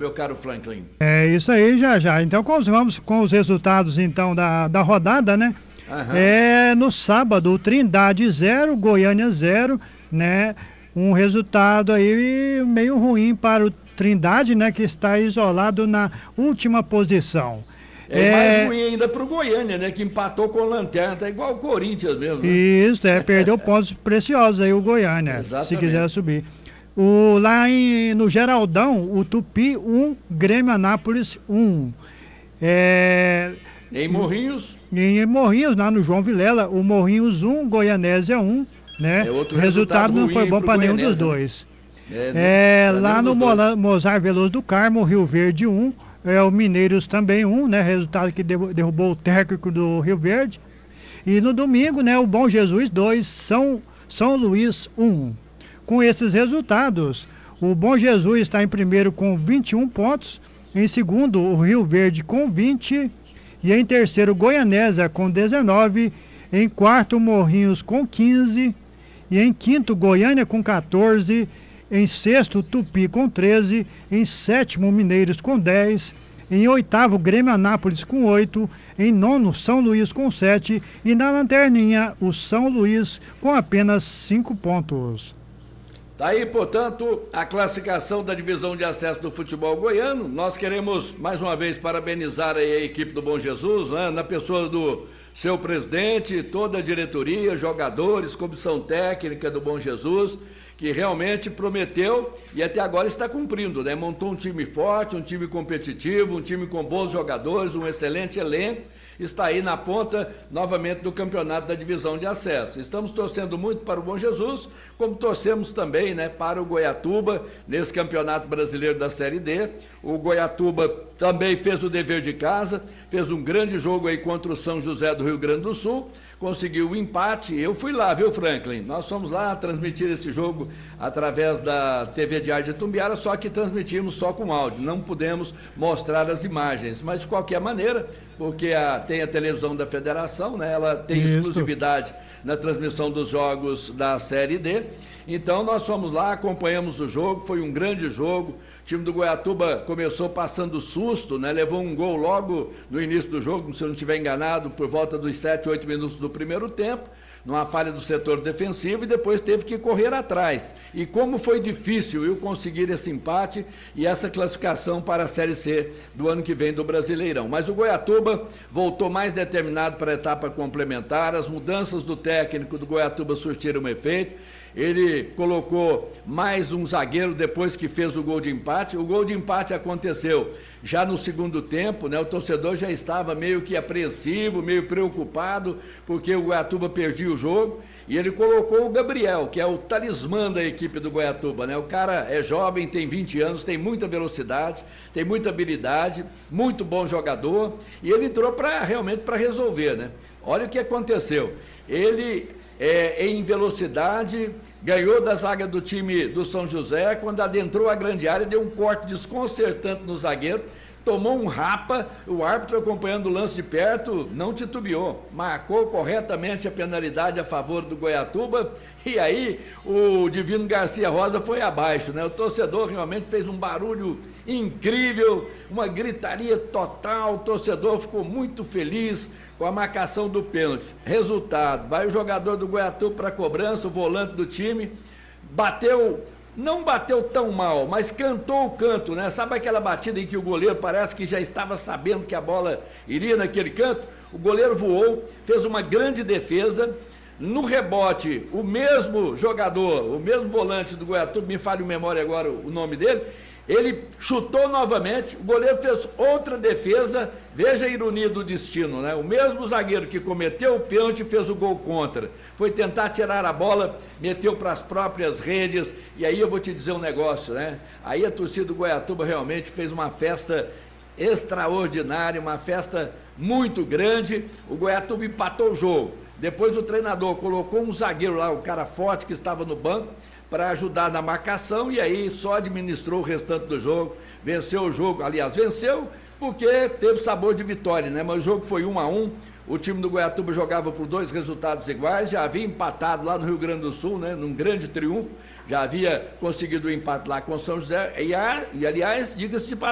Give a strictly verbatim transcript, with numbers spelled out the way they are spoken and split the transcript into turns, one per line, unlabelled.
meu caro Franklin.
É isso aí, já já. Então, vamos com os resultados então da, da rodada, né? Uhum. É, no sábado, o Trindade zero, Goiânia zero, né? Um resultado aí meio ruim para o Trindade, né? Que está isolado na última posição.
É, é mais ruim ainda para o Goiânia, né? Que empatou com o Lanterna, tá igual o Corinthians mesmo, né?
Isso, é, perdeu pontos preciosos aí o Goiânia, se quiser subir. O, lá em, no Geraldão, o Tupi um, Grêmio Anápolis um. É,
em Morrinhos?
Em Morrinhos, lá no João Vilela, o Morrinhos um, Goianésia um, né? É outro o resultado, resultado não foi bom para nenhum dos dois. É, é, lá no Mo, Mozart Veloso do Carmo, Rio Verde um, é, o Mineiros também um, né? Resultado que derrubou o técnico do Rio Verde. E no domingo, né? O Bom Jesus dois, São, São Luís um. Com esses resultados, o Bom Jesus está em primeiro com vinte e um pontos, em segundo o Rio Verde com vinte, e em terceiro Goianésia com dezenove, em quarto Morrinhos com quinze, e em quinto Goiânia com quatorze, em sexto Tupi com treze, em sétimo Mineiros com dez, em oitavo Grêmio Anápolis com oito, em nono São Luís com sete, e na lanterninha o São Luís com apenas cinco pontos.
Tá aí, portanto, a classificação da divisão de acesso do futebol goiano. Nós queremos, mais uma vez, parabenizar aí a equipe do Bom Jesus, né, na pessoa do seu presidente, toda a diretoria, jogadores, comissão técnica do Bom Jesus, que realmente prometeu e até agora está cumprindo, né? Montou um time forte, um time competitivo, um time com bons jogadores, um excelente elenco. Está aí na ponta, novamente, do campeonato da divisão de acesso. Estamos torcendo muito para o Bom Jesus, como torcemos também, né, para o Goiatuba, nesse campeonato brasileiro da Série D. O Goiatuba também fez o dever de casa, fez um grande jogo aí contra o São José do Rio Grande do Sul, conseguiu o empate. Eu fui lá, viu, Franklin? Nós fomos lá transmitir esse jogo através da T V Diário de Itumbiara, só que transmitimos só com áudio, não pudemos mostrar as imagens, mas de qualquer maneira, porque a, tem a televisão da federação, né? Ela tem Isso. exclusividade na transmissão dos jogos da Série D, então nós fomos lá, acompanhamos o jogo, foi um grande jogo. O time do Goiatuba começou passando susto, né? Levou um gol logo no início do jogo, se eu não estiver enganado, por volta dos sete, oito minutos do primeiro tempo, numa falha do setor defensivo, e depois teve que correr atrás. E como foi difícil eu conseguir esse empate e essa classificação para a Série C do ano que vem do Brasileirão. Mas o Goiatuba voltou mais determinado para a etapa complementar, as mudanças do técnico do Goiatuba surtiram efeito. Ele colocou mais um zagueiro depois que fez o gol de empate. O gol de empate aconteceu já no segundo tempo, né? O torcedor já estava meio que apreensivo, meio preocupado, porque o Goiatuba perdia o jogo. E ele colocou o Gabriel, que é o talismã da equipe do Goiatuba, né? O cara é jovem, tem vinte anos, tem muita velocidade, tem muita habilidade, muito bom jogador. E ele entrou pra, realmente para resolver, né? Olha o que aconteceu. Ele... É, em velocidade, ganhou da zaga do time do São José, quando adentrou a grande área, deu um corte desconcertante no zagueiro, tomou um rapa, o árbitro acompanhando o lance de perto, não titubeou, marcou corretamente a penalidade a favor do Goiatuba, e aí o Divino Garcia Rosa foi abaixo, né? O torcedor realmente fez um barulho incrível, uma gritaria total, o torcedor ficou muito feliz com a marcação do pênalti. Resultado, vai o jogador do Goiatuba para a cobrança, o volante do time, bateu, não bateu tão mal, mas cantou o canto, né? Sabe aquela batida em que o goleiro parece que já estava sabendo que a bola iria naquele canto? O goleiro voou, fez uma grande defesa. No rebote, o mesmo jogador, o mesmo volante do Goiatuba, me falha em memória agora o nome dele, ele chutou novamente, o goleiro fez outra defesa. Veja a ironia do destino, né? O mesmo zagueiro que cometeu o pênalti fez o gol contra. Foi tentar tirar a bola, meteu para as próprias redes, e aí eu vou te dizer um negócio, né? Aí a torcida do Goiatuba realmente fez uma festa extraordinária, uma festa muito grande. O Goiatuba empatou o jogo. Depois o treinador colocou um zagueiro lá, o cara forte que estava no banco, para ajudar na marcação, e aí só administrou o restante do jogo, venceu o jogo, aliás, venceu porque teve sabor de vitória, né? Mas o jogo foi um a um, o time do Goiatuba jogava por dois resultados iguais, já havia empatado lá no Rio Grande do Sul, né? Num grande triunfo, já havia conseguido o empate lá com o São José, e, a, e aliás, diga-se de